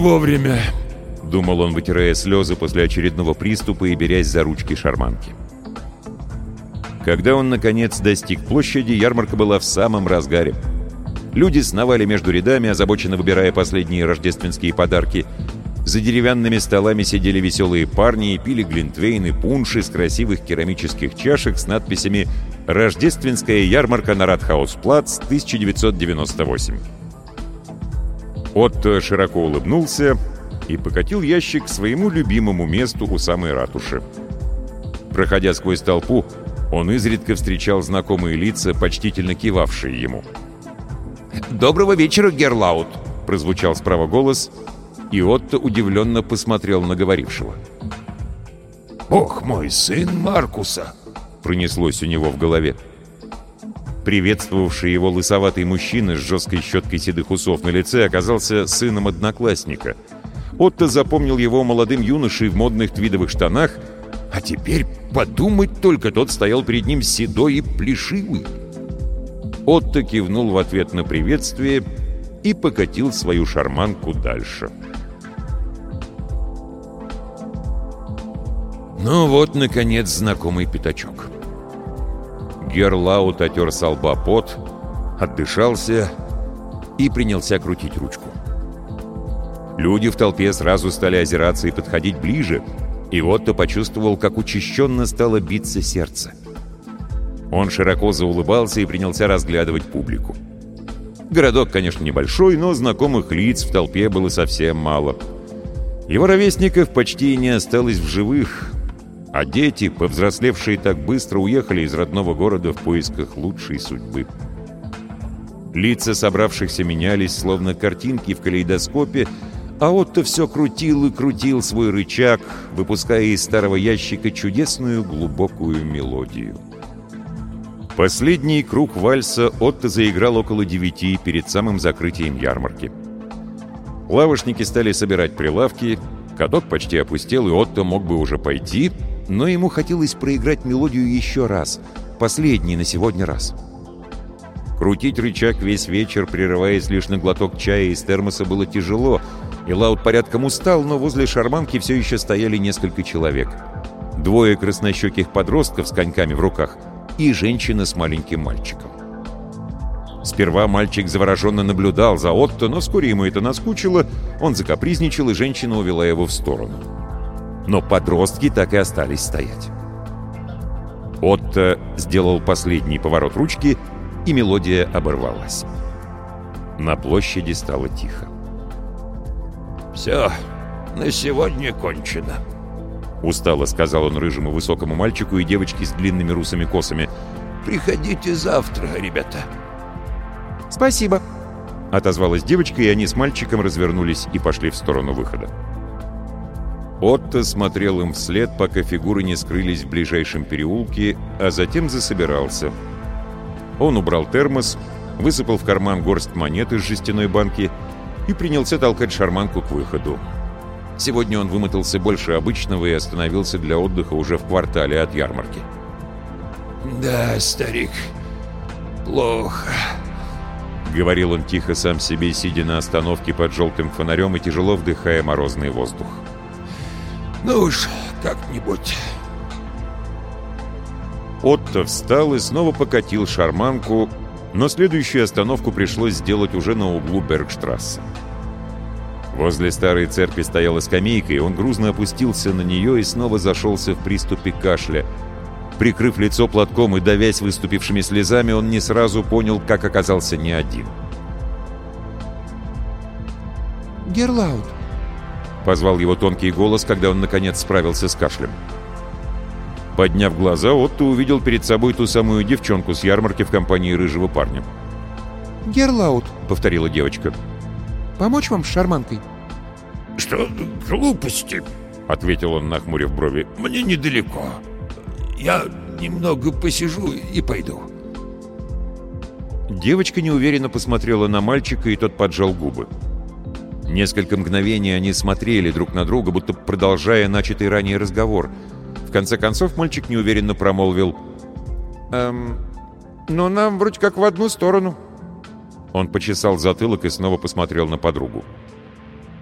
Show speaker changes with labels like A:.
A: вовремя», — думал он, вытирая слезы после очередного приступа и берясь за ручки шарманки. Когда он, наконец, достиг площади, ярмарка была в самом разгаре. Люди сновали между рядами, озабоченно выбирая последние рождественские подарки. За деревянными столами сидели веселые парни и пили глинтвейн и пунш из красивых керамических чашек с надписями «Рождественская ярмарка на Ратхаус-Плац, 1998». Отто широко улыбнулся и покатил ящик к своему любимому месту у самой ратуши. Проходя сквозь толпу, он изредка встречал знакомые лица, почтительно кивавшие ему. «Доброго вечера, Герлаут!» — прозвучал справа голос, и Отто удивленно посмотрел на говорившего.
B: «Бог мой, сын Маркуса!» —
A: пронеслось у него в голове. Приветствовавший его лысоватый мужчина с жесткой щеткой седых усов на лице оказался сыном одноклассника. Отто запомнил его молодым юношей в модных твидовых штанах, а теперь подумать только, тот стоял перед ним седой и плешивый. Отто кивнул в ответ на приветствие и покатил свою шарманку дальше. Ну вот, наконец, знакомый пятачок. Герлаут отер со лба пот, отдышался и принялся крутить ручку. Люди в толпе сразу стали озираться и подходить ближе, и Отто почувствовал, как учащенно стало биться сердце. Он широко заулыбался и принялся разглядывать публику. Городок, конечно, небольшой, но знакомых лиц в толпе было совсем мало. Его ровесников почти не осталось в живых, а дети, повзрослевшие так быстро, уехали из родного города в поисках лучшей судьбы. Лица собравшихся менялись, словно картинки в калейдоскопе, а Отто все крутил и крутил свой рычаг, выпуская из старого ящика чудесную глубокую мелодию. Последний круг вальса Отто заиграл около 9 перед самым закрытием ярмарки. Лавочники стали собирать прилавки, каток почти опустел, и Отто мог бы уже пойти, но ему хотелось проиграть мелодию еще раз, последний на сегодня раз. Крутить рычаг весь вечер, прерываясь лишь на глоток чая из термоса, было тяжело, и Лаут порядком устал, но возле шарманки все еще стояли несколько человек. 2 краснощеких подростков с коньками в руках и женщина с маленьким мальчиком. Сперва мальчик завороженно наблюдал за Отто, но вскоре ему это наскучило, он закапризничал, и женщина увела его в сторону. Но подростки так и остались стоять. Отто сделал последний поворот ручки, и мелодия оборвалась. На площади стало тихо.
B: «Все, на сегодня кончено»,
A: — устало сказал он рыжему высокому мальчику и девочке с длинными русыми косами.
B: «Приходите завтра, ребята».
C: «Спасибо»,
A: — отозвалась девочка, и они с мальчиком развернулись и пошли в сторону выхода. Отто смотрел им вслед, пока фигуры не скрылись в ближайшем переулке, а затем засобирался. Он убрал термос, высыпал в карман горсть монет из жестяной банки и принялся толкать шарманку к выходу. Сегодня он вымотался больше обычного и остановился для отдыха уже в квартале от ярмарки.
B: «Да, старик, плохо»,
A: — говорил он тихо сам себе, сидя на остановке под желтым фонарем и тяжело вдыхая морозный воздух.
B: «Ну уж как-нибудь».
A: Отто встал и снова покатил шарманку, но следующую остановку пришлось сделать уже на углу Бергштрассе. Возле старой церкви стояла скамейка, и он грузно опустился на нее и снова зашелся в приступе кашля. Прикрыв лицо платком и давясь выступившими слезами, он не сразу понял, как оказался не один.
C: «Герлаут»,
A: — позвал его тонкий голос, когда он, наконец, справился с кашлем. Подняв глаза, Отто увидел перед собой ту самую девчонку с ярмарки в компании рыжего парня.
C: «Герлаут»,
A: — повторила девочка.
C: «Помочь вам с шарманкой?»
B: «Что, глупости?»
A: — ответил он, нахмурив брови.
B: «Мне недалеко. Я немного посижу и пойду».
A: Девочка неуверенно посмотрела на мальчика, и тот поджал губы. Несколько мгновений они смотрели друг на друга, будто продолжая начатый ранее разговор. В конце концов мальчик неуверенно промолвил:
C: «Ну, нам вроде как в одну сторону».
A: Он почесал затылок и снова посмотрел на подругу.